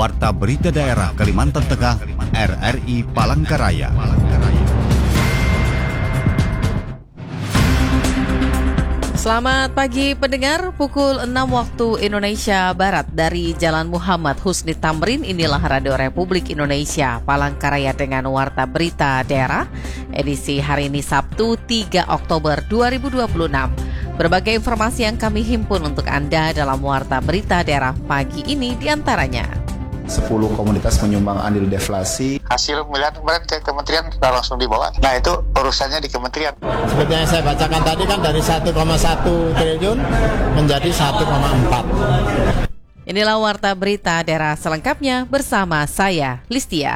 Warta Berita Daerah Kalimantan Tengah, RRI Palangkaraya. Selamat pagi pendengar, pukul 6 waktu Indonesia Barat dari Jalan Muhammad Husni Tamrin, inilah Radio Republik Indonesia Palangkaraya dengan Warta Berita Daerah, edisi hari ini Sabtu 3 Oktober 2026. Berbagai informasi yang kami himpun untuk Anda dalam Warta Berita Daerah pagi ini diantaranya. 10 komunitas menyumbang andil deflasi. Hasil pemilihan kemarin ke kementerian sudah langsung dibawa. Nah itu urusannya di kementerian. Seperti yang saya bacakan tadi kan dari 1,1 triliun menjadi 1,4. Inilah Warta Berita Daerah selengkapnya bersama saya, Listia.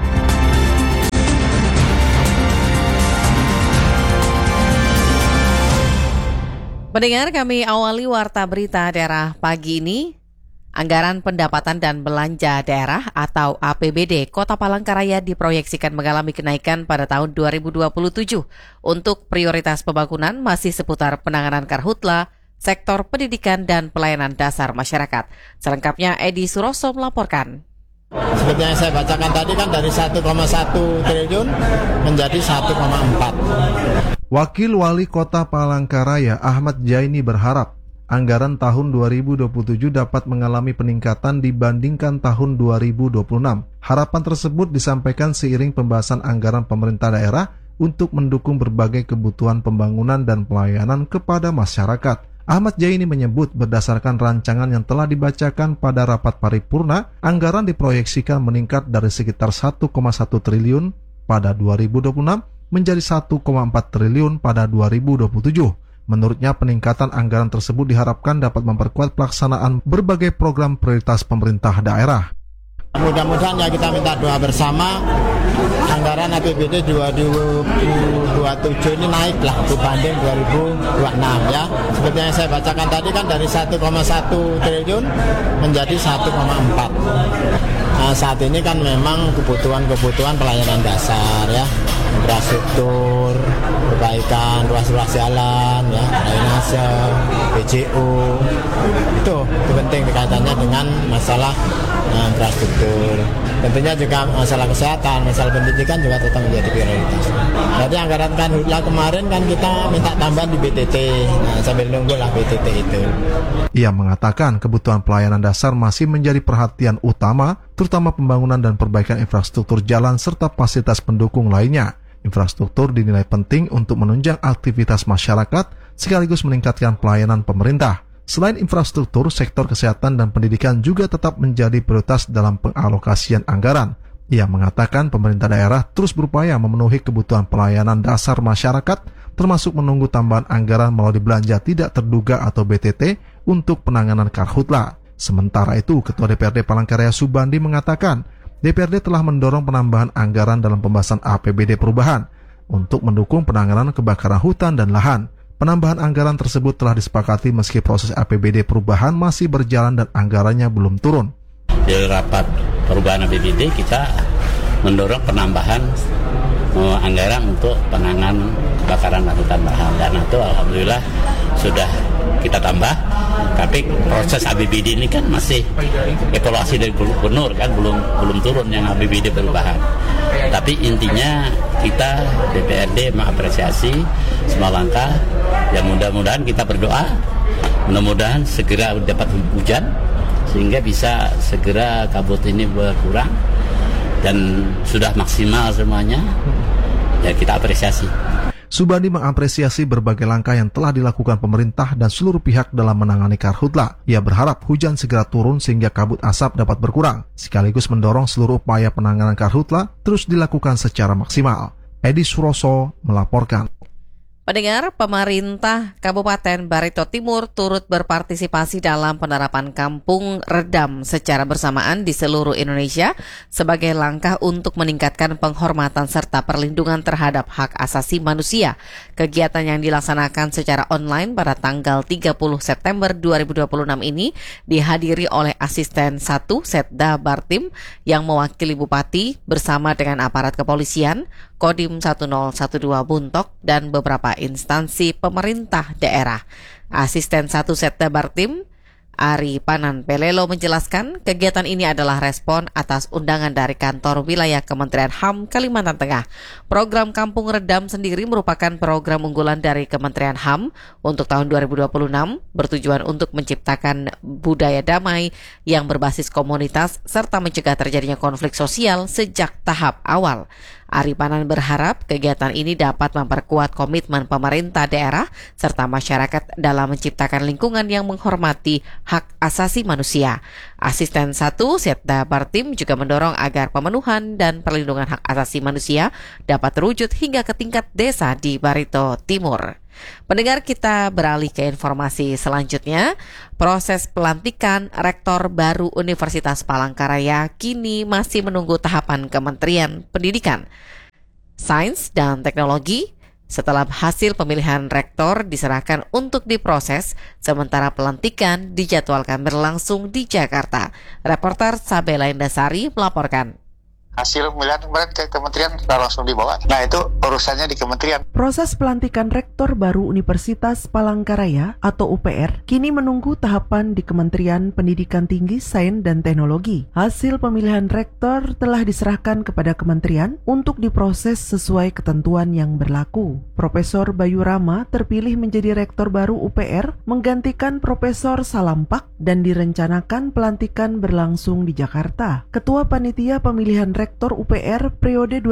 Pendengar, kami awali Warta Berita Daerah pagi ini. Anggaran Pendapatan dan Belanja Daerah atau APBD Kota Palangkaraya diproyeksikan mengalami kenaikan pada tahun 2027. Untuk prioritas pembangunan masih seputar penanganan karhutla, sektor pendidikan dan pelayanan dasar masyarakat. Selengkapnya Edi Suroso melaporkan. Seperti yang saya bacakan tadi kan dari 1,1 triliun menjadi 1,4. Wakil Wali Kota Palangkaraya Ahmad Jaini berharap anggaran tahun 2027 dapat mengalami peningkatan dibandingkan tahun 2026. Harapan tersebut disampaikan seiring pembahasan anggaran pemerintah daerah untuk mendukung berbagai kebutuhan pembangunan dan pelayanan kepada masyarakat. Ahmad Jaini menyebut berdasarkan rancangan yang telah dibacakan pada rapat paripurna, anggaran diproyeksikan meningkat dari sekitar 1,1 triliun pada 2026 menjadi 1,4 triliun pada 2027. Menurutnya, peningkatan anggaran tersebut diharapkan dapat memperkuat pelaksanaan berbagai program prioritas pemerintah daerah. Mudah-mudahan ya kita minta doa bersama, anggaran APBD 2027 ini naiklah dibanding 2026 ya. Seperti yang saya bacakan tadi kan dari 1,1 triliun menjadi 1,4. Nah, saat ini kan memang kebutuhan pelayanan dasar ya, infrastruktur, perbaikan ruas-ruas jalan ya, drainase, BJU, itu penting kaitannya dengan masalah infrastruktur. Tentunya juga masalah kesehatan, masalah pendidikan juga tetap menjadi prioritas. Jadi anggaran karhutla kemarin kan kita minta tambahan di BTT, nah, sambil nunggulah BTT itu. Ia mengatakan kebutuhan pelayanan dasar masih menjadi perhatian utama, terutama pembangunan dan perbaikan infrastruktur jalan serta fasilitas pendukung lainnya. Infrastruktur dinilai penting untuk menunjang aktivitas masyarakat sekaligus meningkatkan pelayanan pemerintah. Selain infrastruktur, sektor kesehatan dan pendidikan juga tetap menjadi prioritas dalam pengalokasian anggaran. Ia mengatakan pemerintah daerah terus berupaya memenuhi kebutuhan pelayanan dasar masyarakat, termasuk menunggu tambahan anggaran melalui belanja tidak terduga atau BTT untuk penanganan karhutla. Sementara itu, Ketua DPRD Palangkaraya Subandi mengatakan, DPRD telah mendorong penambahan anggaran dalam pembahasan APBD perubahan untuk mendukung penanganan kebakaran hutan dan lahan. Penambahan anggaran tersebut telah disepakati meski proses APBD perubahan masih berjalan dan anggarannya belum turun. Di rapat perubahan APBD kita mendorong penambahan anggaran untuk penanganan kebakaran hutan lahan, dan itu alhamdulillah sudah kita tambah. Tapi proses APBD ini kan masih evaluasi dari gubernur kan, belum turun yang APBD perubahan. Tapi intinya kita DPRD mengapresiasi semua langkah. Ya mudah-mudahan kita berdoa, mudah-mudahan segera dapat hujan sehingga bisa segera kabut ini berkurang dan sudah maksimal semuanya. Ya kita apresiasi. Subandi mengapresiasi berbagai langkah yang telah dilakukan pemerintah dan seluruh pihak dalam menangani karhutla. Ia berharap hujan segera turun sehingga kabut asap dapat berkurang, sekaligus mendorong seluruh upaya penanganan karhutla terus dilakukan secara maksimal. Edi Suroso melaporkan. Pendengar, pemerintah Kabupaten Barito Timur turut berpartisipasi dalam penerapan kampung redam secara bersamaan di seluruh Indonesia sebagai langkah untuk meningkatkan penghormatan serta perlindungan terhadap hak asasi manusia. Kegiatan yang dilaksanakan secara online pada tanggal 30 September 2026 ini dihadiri oleh Asisten 1 Setda Bartim yang mewakili Bupati bersama dengan aparat kepolisian, Kodim 1012 Buntok, dan beberapa instansi pemerintah daerah. Asisten 1 Setda Bartim, Ari Panan Pelelo menjelaskan kegiatan ini adalah respon atas undangan dari kantor wilayah Kementerian HAM Kalimantan Tengah. Program Kampung Redam sendiri merupakan program unggulan dari Kementerian HAM untuk tahun 2026 bertujuan untuk menciptakan budaya damai yang berbasis komunitas serta mencegah terjadinya konflik sosial sejak tahap awal. Ari Panan berharap kegiatan ini dapat memperkuat komitmen pemerintah daerah serta masyarakat dalam menciptakan lingkungan yang menghormati hak asasi manusia. Asisten 1 Setda Bartim juga mendorong agar pemenuhan dan perlindungan hak asasi manusia dapat terwujud hingga ke tingkat desa di Barito Timur. Pendengar, kita beralih ke informasi selanjutnya. Proses pelantikan Rektor baru Universitas Palangkaraya kini masih menunggu tahapan Kementerian Pendidikan, Sains dan Teknologi. Setelah hasil pemilihan rektor diserahkan untuk diproses, sementara pelantikan dijadwalkan berlangsung di Jakarta. Reporter Sabela Indasari melaporkan. Hasil pemilihan kemarin ke kementerian sudah langsung dibawa. Nah, itu urusannya di kementerian. Proses pelantikan Rektor baru Universitas Palangkaraya atau UPR kini menunggu tahapan di Kementerian Pendidikan Tinggi, Sains dan Teknologi. Hasil pemilihan rektor telah diserahkan kepada kementerian untuk diproses sesuai ketentuan yang berlaku. Profesor Bayu Rama terpilih menjadi rektor baru UPR menggantikan Profesor Salampak dan direncanakan pelantikan berlangsung di Jakarta. Ketua Panitia Pemilihan Rektor UPR periode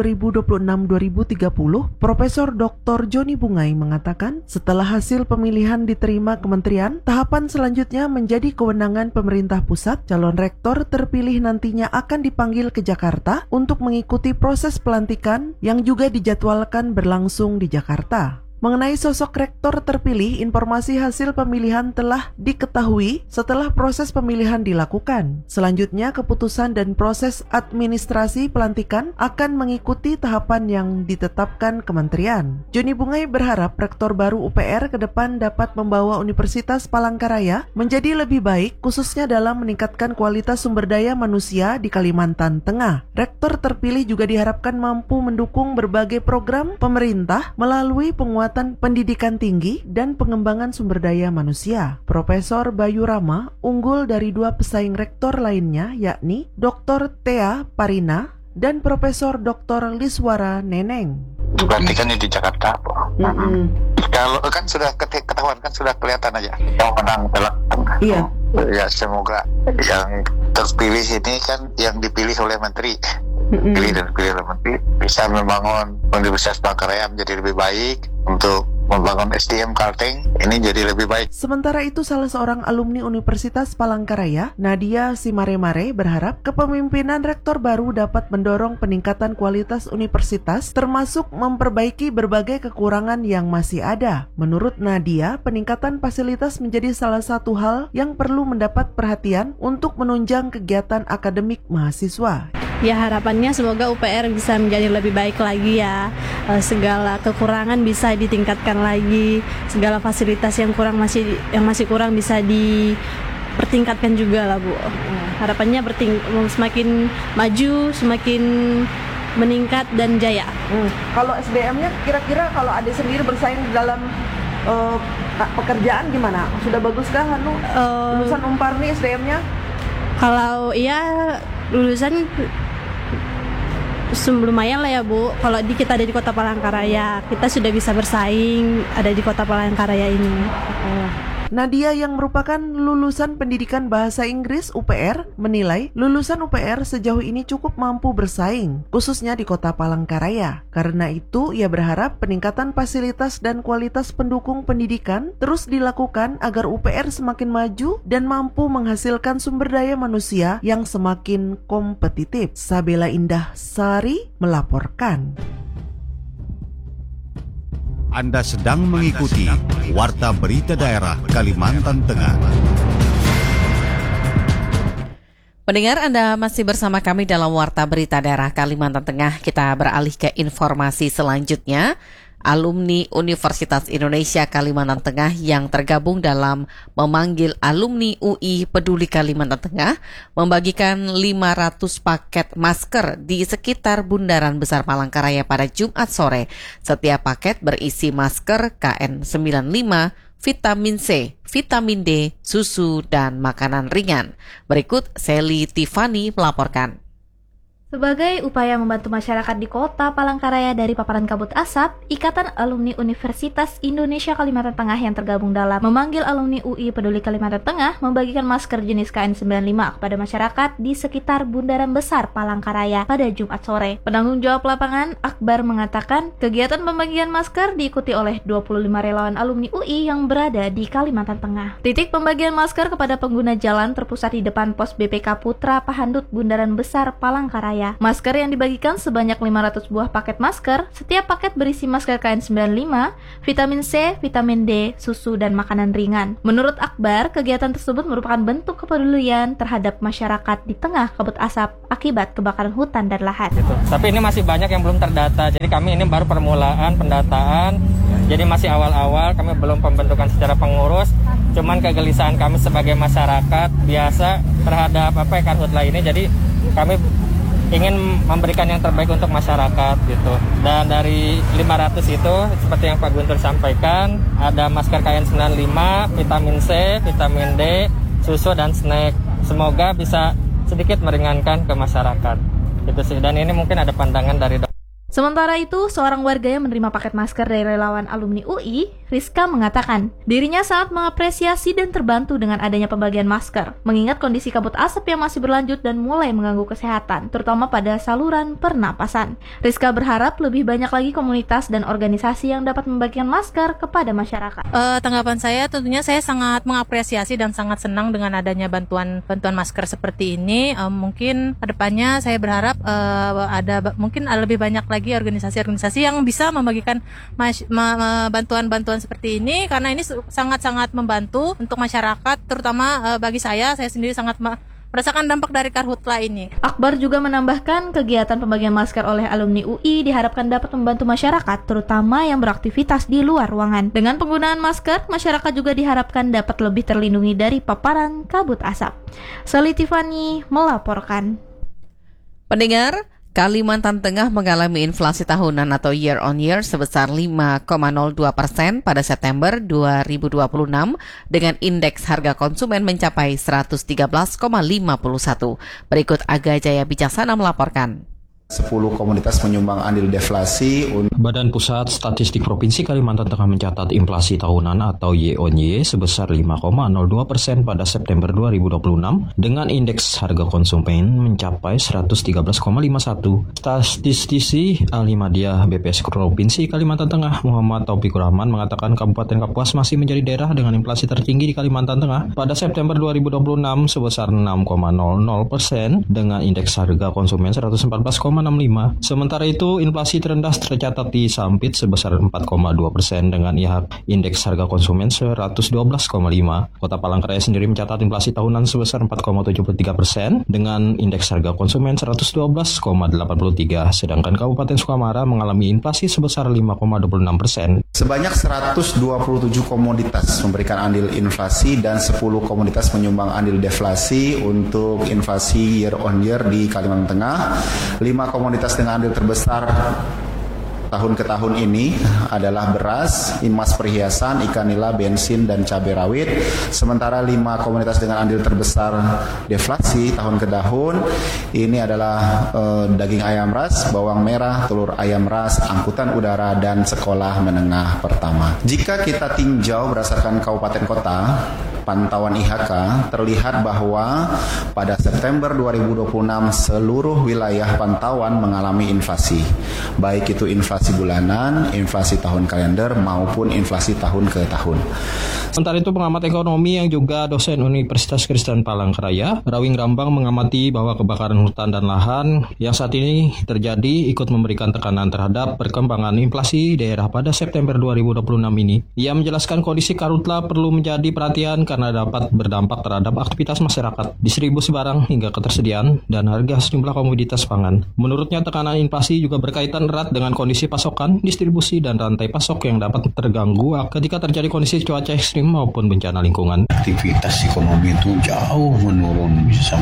2026-2030, Profesor Dr. Joni Bungai mengatakan, setelah hasil pemilihan diterima kementerian, tahapan selanjutnya menjadi kewenangan pemerintah pusat. Calon rektor terpilih nantinya akan dipanggil ke Jakarta untuk mengikuti proses pelantikan yang juga dijadwalkan berlangsung di Jakarta. Mengenai sosok rektor terpilih, informasi hasil pemilihan telah diketahui setelah proses pemilihan dilakukan. Selanjutnya, keputusan dan proses administrasi pelantikan akan mengikuti tahapan yang ditetapkan kementerian. Joni Bungai berharap rektor baru UPR ke depan dapat membawa Universitas Palangkaraya menjadi lebih baik, khususnya dalam meningkatkan kualitas sumber daya manusia di Kalimantan Tengah. Rektor terpilih juga diharapkan mampu mendukung berbagai program pemerintah melalui penguatan pendidikan tinggi dan pengembangan sumber daya manusia. Profesor Bayu Rama unggul dari 2 pesaing rektor lainnya, yakni Dr. Thea Parina dan Profesor Dr. Liswara Neneng. Pelantikannya di Jakarta. Kalau kan sudah ketahuan, kan sudah kelihatan aja yang menang telak. Iya. Ya, semoga yang terpilih ini kan yang dipilih oleh menteri. Pilih oleh menteri bisa membangun Universitas Palangkaraya menjadi lebih baik, untuk membangun SDM Kalteng ini jadi lebih baik. Sementara itu, salah seorang alumni Universitas Palangkaraya, Nadia Simaremare, berharap kepemimpinan rektor baru dapat mendorong peningkatan kualitas universitas termasuk memperbaiki berbagai kekurangan yang masih ada. Menurut Nadia, peningkatan fasilitas menjadi salah satu hal yang perlu mendapat perhatian untuk menunjang kegiatan akademik mahasiswa. Ya, harapannya semoga UPR bisa menjadi lebih baik lagi ya. Segala kekurangan bisa ditingkatkan lagi, segala fasilitas yang masih kurang bisa dipertingkatkan juga lah, Bu. Harapannya semakin maju, semakin meningkat dan jaya. Kalau SDM-nya kira-kira kalau Ade sendiri bersaing dalam pekerjaan gimana? Sudah baguskah lulusan Unpar nih SDM-nya? Kalau iya lulusan lumayan lah ya, Bu. Kalau kita ada di Kota Palangkaraya, kita sudah bisa bersaing ada di Kota Palangkaraya ini. Nadia yang merupakan lulusan pendidikan bahasa Inggris UPR menilai lulusan UPR sejauh ini cukup mampu bersaing, khususnya di Kota Palangkaraya. Karena itu, ia berharap peningkatan fasilitas dan kualitas pendukung pendidikan terus dilakukan agar UPR semakin maju dan mampu menghasilkan sumber daya manusia yang semakin kompetitif. Sabela Indah Sari melaporkan. Anda sedang mengikuti Warta Berita Daerah Kalimantan Tengah. Pendengar, Anda masih bersama kami dalam Warta Berita Daerah Kalimantan Tengah. Kita beralih ke informasi selanjutnya. Alumni Universitas Indonesia Kalimantan Tengah yang tergabung dalam memanggil alumni UI Peduli Kalimantan Tengah membagikan 500 paket masker di sekitar Bundaran Besar Palangkaraya pada Jumat sore. Setiap paket berisi masker KN95 vitamin C, vitamin D, susu, dan makanan ringan. Berikut Sally Tiffany melaporkan. Sebagai upaya membantu masyarakat di kota Palangkaraya dari paparan kabut asap, Ikatan Alumni Universitas Indonesia Kalimantan Tengah yang tergabung dalam memanggil alumni UI Peduli Kalimantan Tengah membagikan masker jenis KN95 kepada masyarakat di sekitar Bundaran Besar Palangkaraya pada Jumat sore. Penanggung jawab lapangan Akbar mengatakan, kegiatan pembagian masker diikuti oleh 25 relawan alumni UI yang berada di Kalimantan Tengah. Titik pembagian masker kepada pengguna jalan terpusat di depan pos BPK Putra Pahandut Bundaran Besar Palangkaraya. Masker yang dibagikan sebanyak 500 buah paket masker. Setiap paket berisi masker KN95, vitamin C, vitamin D, susu, dan makanan ringan. Menurut Akbar, kegiatan tersebut merupakan bentuk kepedulian terhadap masyarakat di tengah kabut asap akibat kebakaran hutan dan lahan. Tapi ini masih banyak yang belum terdata. Jadi kami ini baru permulaan pendataan. Jadi masih awal-awal, kami belum pembentukan secara pengurus. Cuman kegelisahan kami sebagai masyarakat biasa terhadap karhutla ini. Jadi kami ingin memberikan yang terbaik untuk masyarakat gitu. Dan dari 500 itu seperti yang Pak Guntur sampaikan, ada masker KN95, vitamin C, vitamin D, susu, dan snack. Semoga bisa sedikit meringankan ke masyarakat. Itu sih. Dan ini mungkin ada pandangan dari Sementara itu, seorang warga yang menerima paket masker dari relawan alumni UI, Rizka mengatakan, dirinya sangat mengapresiasi dan terbantu dengan adanya pembagian masker, mengingat kondisi kabut asap yang masih berlanjut dan mulai mengganggu kesehatan, terutama pada saluran pernapasan. Rizka berharap lebih banyak lagi komunitas dan organisasi yang dapat membagikan masker kepada masyarakat. Tanggapan saya tentunya saya sangat mengapresiasi dan sangat senang dengan adanya bantuan masker seperti ini. Mungkin kedepannya saya berharap mungkin lebih banyak lagi organisasi-organisasi yang bisa membagikan bantuan-bantuan seperti ini, karena ini sangat-sangat membantu untuk masyarakat, terutama bagi saya sendiri sangat merasakan dampak dari karhutla ini. Akbar juga menambahkan kegiatan pembagian masker oleh alumni UI diharapkan dapat membantu masyarakat, terutama yang beraktivitas di luar ruangan. Dengan penggunaan masker, masyarakat juga diharapkan dapat lebih terlindungi dari paparan kabut asap. Sally Tiffany melaporkan. Pendengar, Kalimantan Tengah mengalami inflasi tahunan atau year on year sebesar 5,02% pada September 2026 dengan indeks harga konsumen mencapai 113,51. Berikut Aga Jaya Bijaksana melaporkan. 10 komunitas menyumbang andil deflasi. Badan Pusat Statistik Provinsi Kalimantan Tengah mencatat inflasi tahunan atau Y-on-Y sebesar 5,02% pada September 2026 dengan indeks harga konsumen mencapai 113,51. Statistisi ahli media BPS Provinsi Kalimantan Tengah Muhammad Taufikur Rahman mengatakan Kabupaten Kapuas masih menjadi daerah dengan inflasi tertinggi di Kalimantan Tengah pada September 2026 sebesar 6,00% dengan indeks harga konsumen 114,65. Sementara itu, inflasi terendah tercatat di Sampit sebesar 4,2% dengan indeks harga konsumen 112,5. Kota Palangkaraya sendiri mencatat inflasi tahunan sebesar 4,73% dengan indeks harga konsumen 112,83. Sedangkan Kabupaten Sukamara mengalami inflasi sebesar 5,26%. Sebanyak 127 komoditas memberikan andil inflasi dan 10 komunitas menyumbang andil deflasi untuk inflasi year on year di Kalimantan Tengah. 5 komoditas dengan andil terbesar tahun ke tahun ini adalah beras, emas perhiasan, ikan nila, bensin, dan cabai rawit. Sementara 5 komunitas dengan andil terbesar deflasi tahun ke tahun ini adalah daging ayam ras, bawang merah, telur ayam ras, angkutan udara, dan sekolah menengah pertama. Jika kita tinjau berdasarkan kabupaten kota, pantauan IHK terlihat bahwa pada September 2026 seluruh wilayah pantauan mengalami inflasi, baik itu inflasi bulanan, inflasi tahun kalender maupun inflasi tahun ke tahun. Sementara itu pengamat ekonomi yang juga dosen Universitas Kristen Palangkaraya, Rawing Rambang mengamati bahwa kebakaran hutan dan lahan yang saat ini terjadi ikut memberikan tekanan terhadap perkembangan inflasi daerah pada September 2026 ini. Ia menjelaskan kondisi karhutla perlu menjadi perhatian karena dapat berdampak terhadap aktivitas masyarakat, distribusi barang hingga ketersediaan dan harga sejumlah komoditas pangan. Menurutnya tekanan inflasi juga berkaitan erat dengan kondisi pasokan, distribusi, dan rantai pasok yang dapat terganggu ketika terjadi kondisi cuaca ekstrim maupun bencana lingkungan. Aktivitas ekonomi itu jauh menurun, bisa sampai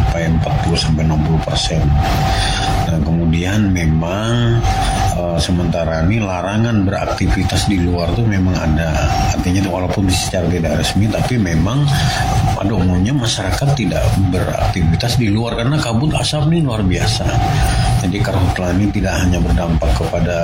40-60%. Nah, kemudian memang sementara ini larangan beraktivitas di luar tuh memang ada, artinya walaupun secara tidak resmi, tapi memang pada umumnya masyarakat tidak beraktivitas di luar karena kabut asap ini luar biasa. Jadi karhutla ini tidak hanya berdampak kepada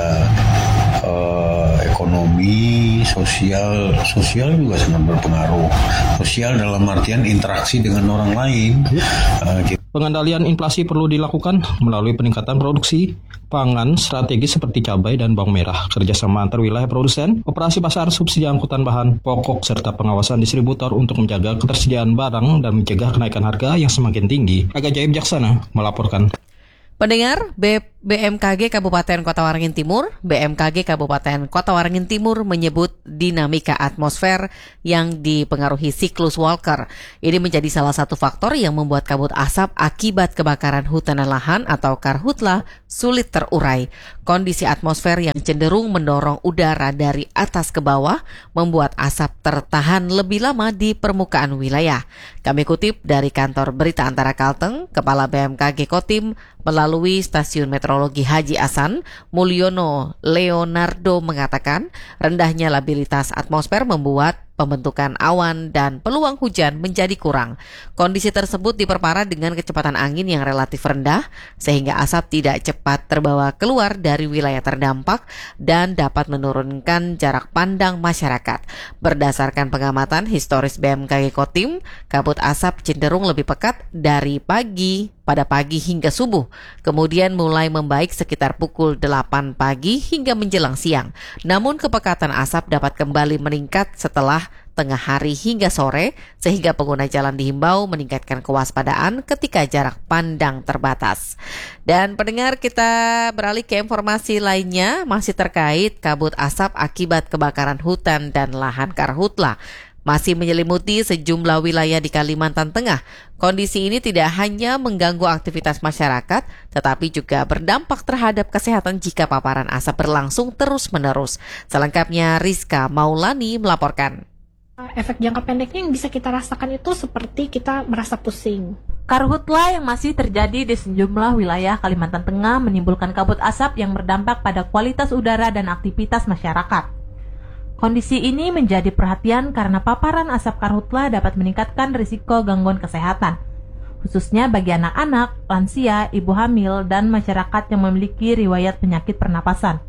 ekonomi, sosial juga sangat berpengaruh. Sosial dalam artian interaksi dengan orang lain. Pengendalian inflasi perlu dilakukan melalui peningkatan produksi pangan strategis seperti cabai dan bawang merah, kerjasama antar wilayah produsen, operasi pasar, subsidi angkutan bahan pokok, serta pengawasan distributor untuk menjaga ketersediaan barang dan mencegah kenaikan harga yang semakin tinggi. Aga Jaib Jaksana melaporkan. Pendengar, BMKG Kabupaten Kota Waringin Timur menyebut dinamika atmosfer yang dipengaruhi siklus Walker. Ini menjadi salah satu faktor yang membuat kabut asap akibat kebakaran hutan dan lahan atau karhutla sulit terurai. Kondisi atmosfer yang cenderung mendorong udara dari atas ke bawah membuat asap tertahan lebih lama di permukaan wilayah. Kami kutip dari kantor berita Antara Kalteng, Kepala BMKG Kotim melalui Stasiun Meteorologi Haji Hasan, Mulyono Leonardo mengatakan rendahnya labilitas atmosfer membuat pembentukan awan dan peluang hujan menjadi kurang. Kondisi tersebut diperparah dengan kecepatan angin yang relatif rendah sehingga asap tidak cepat terbawa keluar dari wilayah terdampak dan dapat menurunkan jarak pandang masyarakat. Berdasarkan pengamatan historis BMKG Kotim, kabut asap cenderung lebih pekat dari pada pagi hingga subuh, kemudian mulai membaik sekitar pukul 8 pagi hingga menjelang siang. Namun kepekatan asap dapat kembali meningkat setelah tengah hari hingga sore, sehingga pengguna jalan dihimbau meningkatkan kewaspadaan ketika jarak pandang terbatas. Dan pendengar, kita beralih ke informasi lainnya, masih terkait kabut asap akibat kebakaran hutan dan lahan karhutla. Masih menyelimuti sejumlah wilayah di Kalimantan Tengah. Kondisi ini tidak hanya mengganggu aktivitas masyarakat, tetapi juga berdampak terhadap kesehatan jika paparan asap berlangsung terus-menerus. Selengkapnya Rizka Maulani melaporkan. Efek jangka pendeknya yang bisa kita rasakan itu seperti kita merasa pusing. Karhutla yang masih terjadi di sejumlah wilayah Kalimantan Tengah menimbulkan kabut asap yang berdampak pada kualitas udara dan aktivitas masyarakat. Kondisi ini menjadi perhatian karena paparan asap karhutla dapat meningkatkan risiko gangguan kesehatan, khususnya bagi anak-anak, lansia, ibu hamil, dan masyarakat yang memiliki riwayat penyakit pernapasan.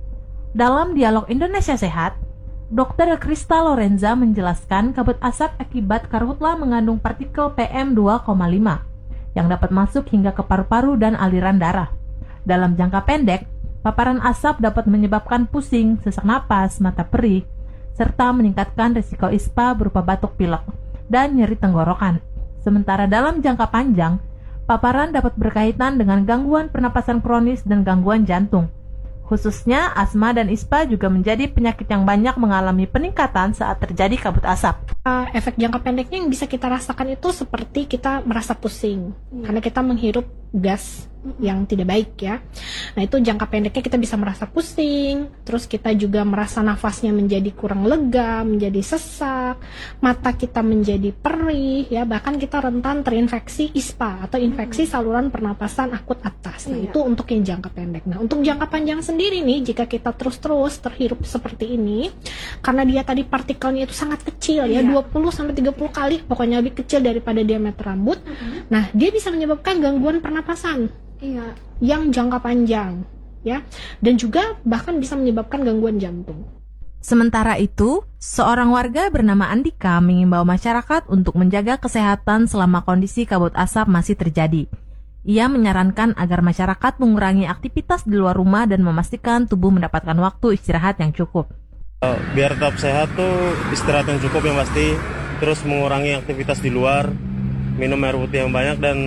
Dalam dialog Indonesia Sehat, Dr. Krista Lorenza menjelaskan kabut asap akibat karhutla mengandung partikel PM2,5 yang dapat masuk hingga ke paru-paru dan aliran darah. Dalam jangka pendek, paparan asap dapat menyebabkan pusing, sesak napas, mata perih, serta meningkatkan risiko ispa berupa batuk pilek dan nyeri tenggorokan. Sementara dalam jangka panjang, paparan dapat berkaitan dengan gangguan pernapasan kronis dan gangguan jantung. Khususnya asma dan ispa juga menjadi penyakit yang banyak mengalami peningkatan saat terjadi kabut asap. Efek jangka pendeknya yang bisa kita rasakan itu seperti kita merasa pusing karena kita menghirup gas yang tidak baik ya. Nah, itu jangka pendeknya kita bisa merasa pusing, terus kita juga merasa nafasnya menjadi kurang lega, menjadi sesak, mata kita menjadi perih ya, bahkan kita rentan terinfeksi ISPA atau infeksi saluran pernapasan akut atas. Nah, itu untuk yang jangka pendek. Nah, untuk jangka panjang sendiri nih, jika kita terus-terus terhirup seperti ini, karena dia tadi partikelnya itu sangat kecil ya, 20-30 kali pokoknya lebih kecil daripada diameter rambut. Nah, dia bisa menyebabkan gangguan pernapasan yang jangka panjang ya, dan juga bahkan bisa menyebabkan gangguan jantung. Sementara itu, seorang warga bernama Andika mengimbau masyarakat untuk menjaga kesehatan selama kondisi kabut asap masih terjadi. Ia menyarankan agar masyarakat mengurangi aktivitas di luar rumah dan memastikan tubuh mendapatkan waktu istirahat yang cukup. Biar tetap sehat tuh istirahat yang cukup yang pasti, terus mengurangi aktivitas di luar, minum air putih yang banyak, dan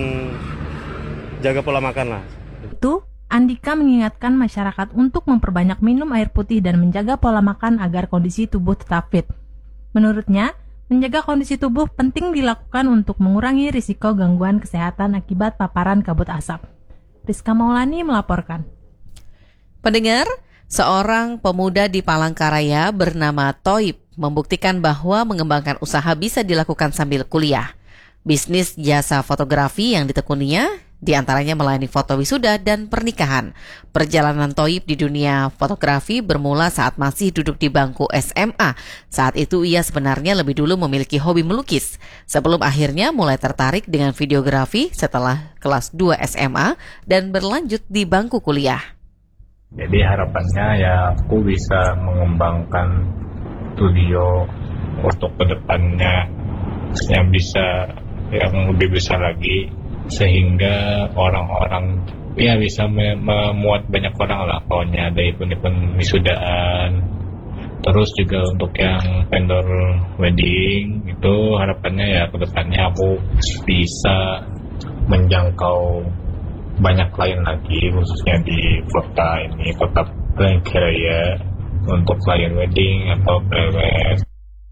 jaga pola makan lah. Itu, Andika mengingatkan masyarakat untuk memperbanyak minum air putih dan menjaga pola makan agar kondisi tubuh tetap fit. Menurutnya, menjaga kondisi tubuh penting dilakukan untuk mengurangi risiko gangguan kesehatan akibat paparan kabut asap. Rizka Maulani melaporkan. Pendengar, seorang pemuda di Palangkaraya bernama Toib membuktikan bahwa mengembangkan usaha bisa dilakukan sambil kuliah. Bisnis jasa fotografi yang ditekuninya diantaranya melayani foto wisuda dan pernikahan. Perjalanan Thoib di dunia fotografi bermula saat masih duduk di bangku SMA. Saat itu ia sebenarnya lebih dulu memiliki hobi melukis, sebelum akhirnya mulai tertarik dengan videografi setelah kelas 2 SMA dan berlanjut di bangku kuliah. Jadi harapannya ya aku bisa mengembangkan studio untuk kedepannya yang bisa yang lebih besar lagi, sehingga orang-orang ya bisa memuat banyak orang lah, pokoknya ada event-event wisudaan. Terus juga untuk yang vendor wedding itu harapannya ya kedepannya aku bisa menjangkau banyak klien lagi, khususnya di kota Palangkaraya untuk klien wedding atau prewed.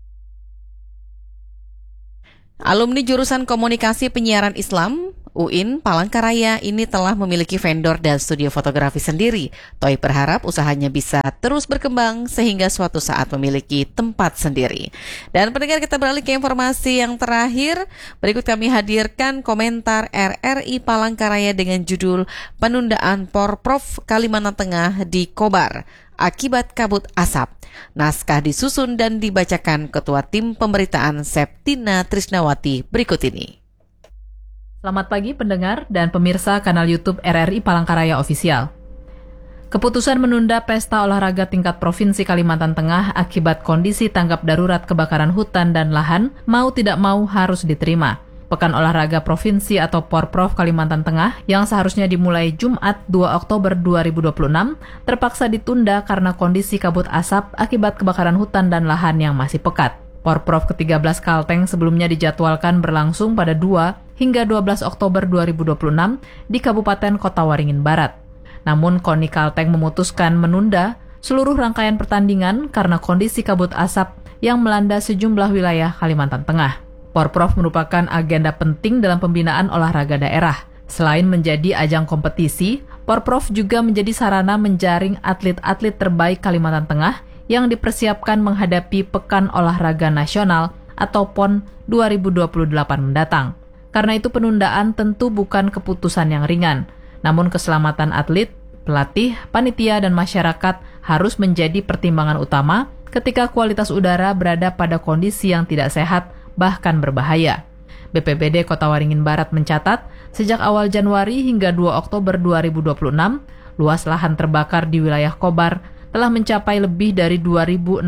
Alumni jurusan Komunikasi Penyiaran Islam UIN Palangkaraya ini telah memiliki vendor dan studio fotografi sendiri. Thoib berharap usahanya bisa terus berkembang sehingga suatu saat memiliki tempat sendiri. Dan pendengar, kita beralih ke informasi yang terakhir. Berikut kami hadirkan komentar RRI Palangkaraya dengan judul Penundaan Porprov Kalimantan Tengah di Kobar akibat kabut asap. Naskah disusun dan dibacakan Ketua Tim Pemberitaan Septina Trisnawati berikut ini. Selamat pagi pendengar dan pemirsa kanal YouTube RRI Palangkaraya Official. Keputusan menunda pesta olahraga tingkat Provinsi Kalimantan Tengah akibat kondisi tanggap darurat kebakaran hutan dan lahan mau tidak mau harus diterima. Pekan Olahraga Provinsi atau Porprov Kalimantan Tengah yang seharusnya dimulai Jumat 2 Oktober 2026 terpaksa ditunda karena kondisi kabut asap akibat kebakaran hutan dan lahan yang masih pekat. Porprov ke-13 Kalteng sebelumnya dijadwalkan berlangsung pada 2 hingga 12 Oktober 2026 di Kabupaten Kota Waringin Barat. Namun KONI Kalteng memutuskan menunda seluruh rangkaian pertandingan karena kondisi kabut asap yang melanda sejumlah wilayah Kalimantan Tengah. Porprov merupakan agenda penting dalam pembinaan olahraga daerah. Selain menjadi ajang kompetisi, Porprov juga menjadi sarana menjaring atlet-atlet terbaik Kalimantan Tengah yang dipersiapkan menghadapi Pekan Olahraga Nasional atau PON 2028 mendatang. Karena itu penundaan tentu bukan keputusan yang ringan, namun keselamatan atlet, pelatih, panitia, dan masyarakat harus menjadi pertimbangan utama ketika kualitas udara berada pada kondisi yang tidak sehat bahkan berbahaya. BPBD Kota Waringin Barat mencatat, sejak awal Januari hingga 2 Oktober 2026, luas lahan terbakar di wilayah Kobar telah mencapai lebih dari 2.654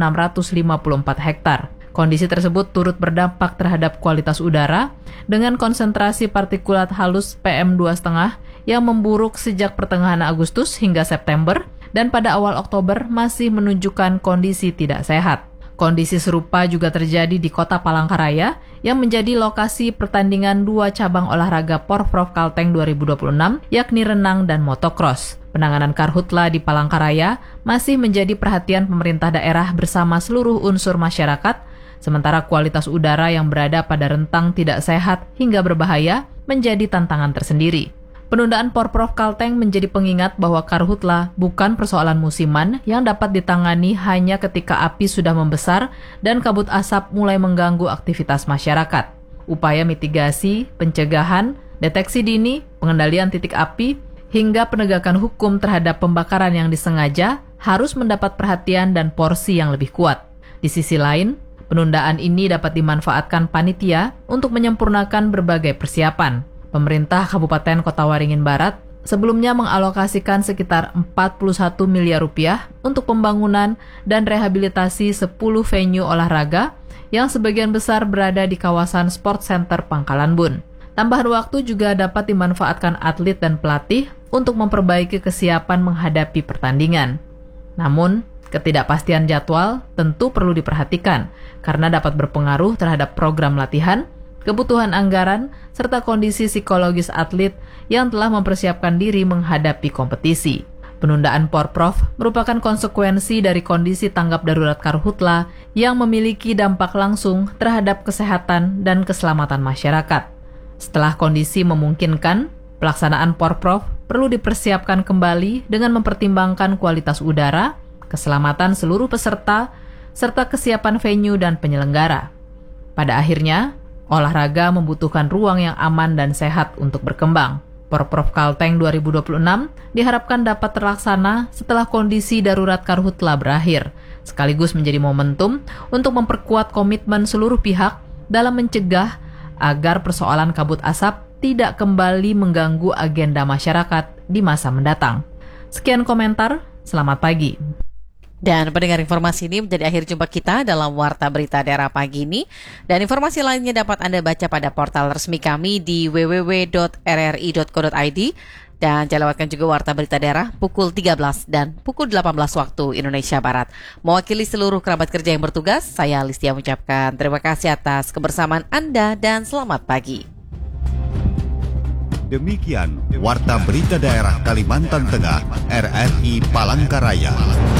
hektar. Kondisi tersebut turut berdampak terhadap kualitas udara dengan konsentrasi partikulat halus PM2,5 yang memburuk sejak pertengahan Agustus hingga September dan pada awal Oktober masih menunjukkan kondisi tidak sehat. Kondisi serupa juga terjadi di Kota Palangkaraya yang menjadi lokasi pertandingan 2 cabang olahraga Porprov Kalteng 2026 yakni renang dan motocross. Penanganan karhutla di Palangkaraya masih menjadi perhatian pemerintah daerah bersama seluruh unsur masyarakat, sementara kualitas udara yang berada pada rentang tidak sehat hingga berbahaya menjadi tantangan tersendiri. Penundaan Porprov Kalteng menjadi pengingat bahwa karhutla bukan persoalan musiman yang dapat ditangani hanya ketika api sudah membesar dan kabut asap mulai mengganggu aktivitas masyarakat. Upaya mitigasi, pencegahan, deteksi dini, pengendalian titik api, hingga penegakan hukum terhadap pembakaran yang disengaja harus mendapat perhatian dan porsi yang lebih kuat. Di sisi lain, penundaan ini dapat dimanfaatkan panitia untuk menyempurnakan berbagai persiapan. Pemerintah Kabupaten Kota Waringin Barat sebelumnya mengalokasikan sekitar 41 miliar rupiah untuk pembangunan dan rehabilitasi 10 venue olahraga yang sebagian besar berada di kawasan Sport Center Pangkalan Bun. Tambahan waktu juga dapat dimanfaatkan atlet dan pelatih untuk memperbaiki kesiapan menghadapi pertandingan. Namun, ketidakpastian jadwal tentu perlu diperhatikan karena dapat berpengaruh terhadap program latihan, kebutuhan anggaran, serta kondisi psikologis atlet yang telah mempersiapkan diri menghadapi kompetisi. Penundaan Porprov merupakan konsekuensi dari kondisi tanggap darurat karhutla yang memiliki dampak langsung terhadap kesehatan dan keselamatan masyarakat. Setelah kondisi memungkinkan, pelaksanaan Porprov perlu dipersiapkan kembali dengan mempertimbangkan kualitas udara, keselamatan seluruh peserta, serta kesiapan venue dan penyelenggara. Pada akhirnya, Olahraga membutuhkan ruang yang aman dan sehat untuk berkembang. Porprov Kalteng 2026 diharapkan dapat terlaksana setelah kondisi darurat Karhutla berakhir, sekaligus menjadi momentum untuk memperkuat komitmen seluruh pihak dalam mencegah agar persoalan kabut asap tidak kembali mengganggu agenda masyarakat di masa mendatang. Sekian komentar, selamat pagi. Dan pendengar, informasi ini menjadi akhir jumpa kita dalam Warta Berita Daerah pagi ini. Dan informasi lainnya dapat Anda baca pada portal resmi kami di www.rri.co.id. Dan jangan lewatkan juga Warta Berita Daerah pukul 13 dan pukul 18 waktu Indonesia Barat. Mewakili seluruh kerabat kerja yang bertugas, saya Listia mengucapkan terima kasih atas kebersamaan Anda dan selamat pagi. Demikian Warta Berita Daerah Kalimantan Tengah, RRI Palangkaraya.